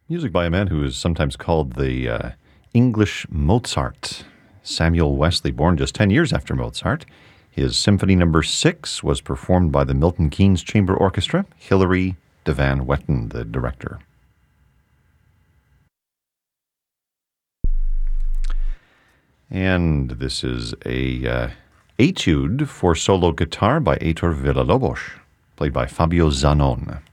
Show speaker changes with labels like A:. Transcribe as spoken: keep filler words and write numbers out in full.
A: Music by a man who is sometimes called the uh, English Mozart. Samuel Wesley, born just ten years after Mozart. His Symphony Number Six was performed by the Milton Keynes Chamber Orchestra. Hilary de Van Wetten, the director. And this is a uh, etude for solo guitar by Heitor Villa-Lobos, played by Fabio Zanon.